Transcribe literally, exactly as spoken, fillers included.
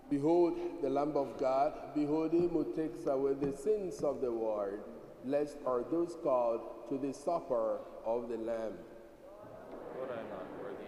Behold the Lamb of God, behold him who takes away the sins of the world. Blessed are those called to the supper of the Lamb. Lord, I am not worthy